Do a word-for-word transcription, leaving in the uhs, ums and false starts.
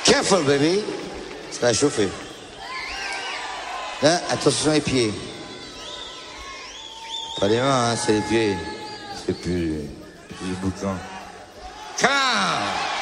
Careful, baby. Ça va chauffer. Hein, attention les pieds. Pas les mains, hein, c'est les pieds. C'est plus, plus le boucan. Come on.